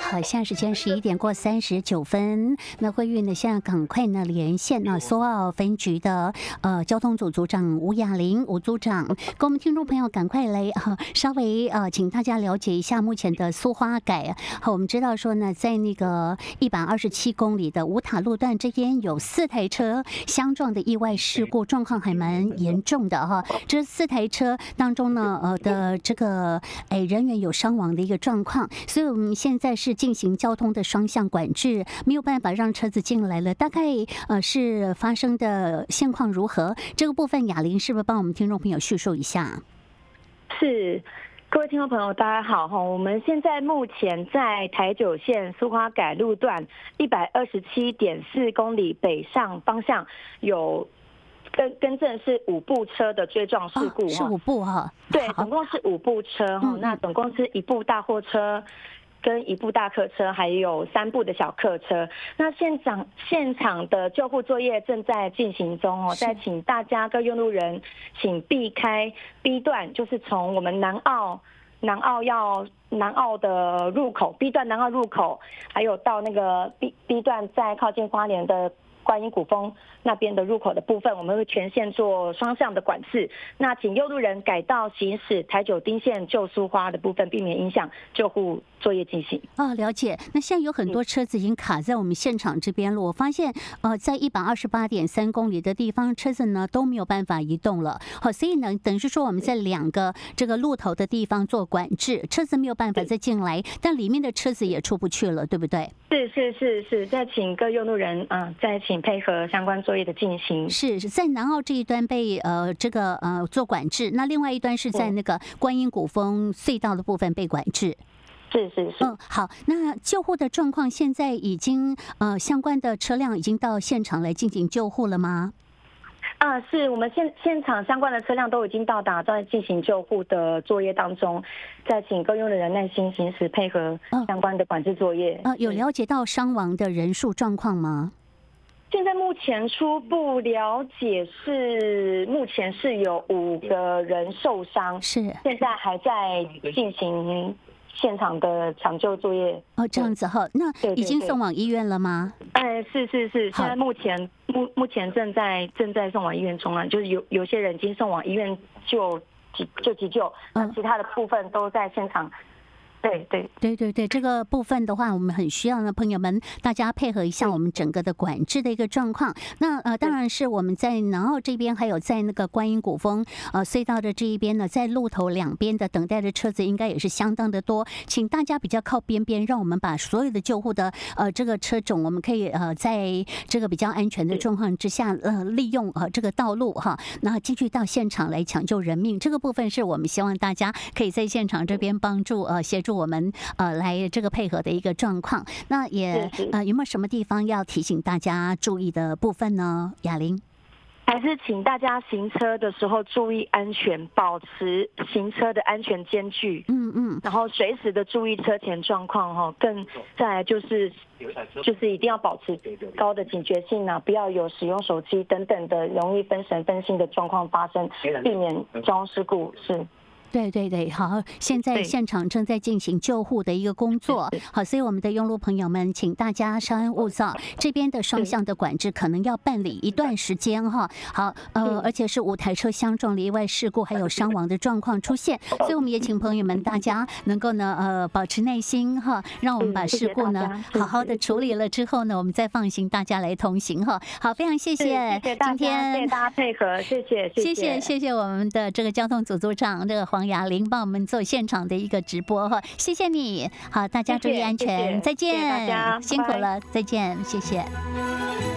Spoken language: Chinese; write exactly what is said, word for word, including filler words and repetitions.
好，现在时间十一点过三十九分。那慧玉呢，现在赶快呢连线呢苏澳分局的呃交通组组长吴雅玲吴组长，跟我们听众朋友赶快来啊、呃，稍微呃，请大家了解一下目前的苏花改。好，我们知道说呢，在那个一百二十七公里的五塔路段这边有四台车相撞的意外事故，状况还蛮严重的哈。这四台车当中呢，呃的这个哎人员有伤亡的一个状况，所以我们现在是进行交通的双向管制，没有办法让车子进来了。大概呃是发生的现况如何？这个部分雅玲是不是帮我们听众朋友叙述一下？ 是，各位听众朋友，大家好哈！我们现在目前在台九线苏花改路段一百二十七点四公里北上方向有。更更正是五部车的追撞事故， 哦、是五部哈、哦， 对，总共是五部车哈、嗯，那总共是一部大货车。跟一部大客车，还有三部的小客车。那现场现场的救护作业正在进行中哦，再请大家各用路人请避开 B 段，就是从我们南澳南澳要南澳的入口 B 段南澳入口，还有到那个 B B 段在靠近花莲的观音古峰那边的入口的部分，我们会全线做双向的管制。那请右路人改道行驶台九丁线旧苏花的部分，避免影响救护作业进行。 哦，了解。那现在有很多车子已经卡在我们现场这边了。我发现，呃，在一百二十八点三公里的地方，车子呢都没有办法移动了。好，所以呢，等于是说我们在两个这个路头的地方做管制，车子没有办法再进来，但里面的车子也出不去了，对不对？ 是是是是，再请各用路人啊、呃，再请配合相关作业的进行。 是是在南澳这一端被呃这个呃做管制，那另外一端是在那个观音古峰隧道的部分被管制。 是是是， 嗯，好，那救护的状况现在已经呃相关的车辆已经到现场来进行救护了吗？ 啊，是我们现现场相关的车辆都已经到达，在进行救护的作业当中，再请各用的人耐心行驶，配合相关的管制作业。 呃，有了解到伤亡的人数状况吗？ 现在目前初步了解是，目前是有五个人受伤， 是现在还在进行现场的抢救作业。 哦，这样子哈，那已经送往医院了吗？ 哎，是是是，现在目前目目前正在正在送往医院中啊，就是有有些人已经送往医院就急就急救，那其他的部分都在现场。对对对对对，这个部分的话，我们很需要呢，朋友们大家配合一下我们整个的管制的一个状况。那呃，当然是我们在南澳这边，还有在那个观音古峰呃隧道的这一边呢，在路头两边的等待的车子应该也是相当的多，请大家比较靠边边，让我们把所有的救护的呃这个车种，我们可以呃在这个比较安全的状况之下，呃利用呃这个道路哈，那继续到现场来抢救人命。这个部分是我们希望大家可以在现场这边帮助呃协助。我们呃来这个配合的一个状况，那也呃有没有什么地方要提醒大家注意的部分呢？雅玲， 还是请大家行车的时候注意安全，保持行车的安全间距， 嗯嗯， 然后随时的注意车前状况哈，更再来就是就是一定要保持高的警觉性啊，不要有使用手机等等的容易分神分心的状况发生，避免交通事故是。 对对对，好，现在现场正在进行救护的一个工作，好，所以我们的用路朋友们，请大家稍安勿躁，这边的双向的管制可能要办理一段时间哈。好，呃，而且是五台车相撞的意外事故，还有伤亡的状况出现，所以我们也请朋友们大家能够呢，呃，保持耐心哈，让我们把事故呢好好的处理了之后呢，我们再放心大家来同行哈。好，非常谢谢今天谢谢大家配合，谢谢谢谢谢谢我们的这个交通组组长这个黄雅玲帮我们做现场的一个直播哈，谢谢你，好，大家注意安全，再见，辛苦了，再见，谢谢。